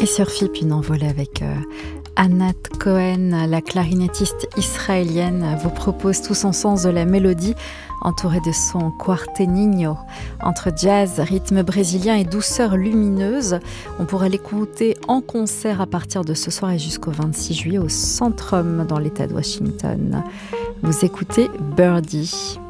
Et sur FIP, une envolée avec Anat Cohen, la clarinettiste israélienne, vous propose tout son sens de la mélodie, entouré de son cuarteninho. Entre jazz, rythme brésilien et douceur lumineuse, on pourra l'écouter en concert à partir de ce soir et jusqu'au 26 juillet au Centrum dans l'État de Washington. Vous écoutez Birdie.